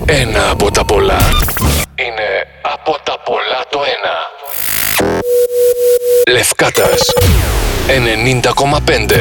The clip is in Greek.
Ένα από τα πολλά είναι από τα πολλά το ένα. Λευκάτας 90,5.